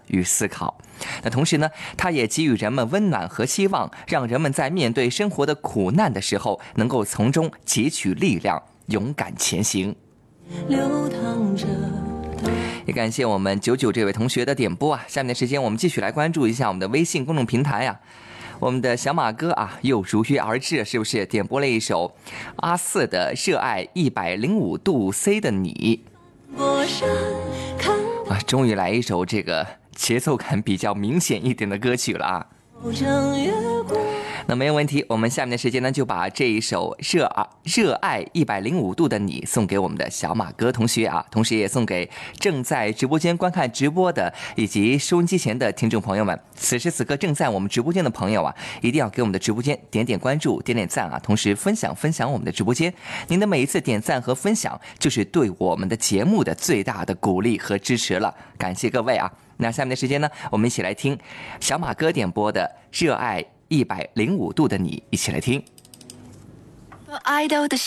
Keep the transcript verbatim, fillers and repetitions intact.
与思考。那同时呢，它也给予人们温暖和希望，让人们在面对生活的苦难的时候，能够从中汲取力量，勇敢前行。流淌着，也感谢我们九九这位同学的点播啊！下面的时间我们继续来关注一下我们的微信公众平台啊，我们的小马哥啊又如约而至，是不是点播了一首阿瑟的《热爱一百零五度 C 的你》啊，终于来一首这个节奏感比较明显一点的歌曲了啊。那没有问题，我们下面的时间呢，就把这一首热啊热爱一百零五度的你送给我们的小马哥同学啊，同时也送给正在直播间观看直播的以及收音机前的听众朋友们。此时此刻正在我们直播间的朋友啊，一定要给我们的直播间点点关注、点点赞啊，同时分享分享我们的直播间。您的每一次点赞和分享，就是对我们的节目的最大的鼓励和支持了，感谢各位啊！那下面的时间呢，我们一起来听小马哥点播的《热爱一百零五度的你》，一起来听。 爱豆的